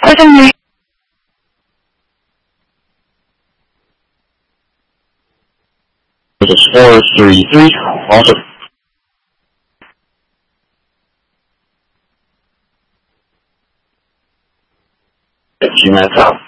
사장님. The score is 3-3. Also, Two minutes out.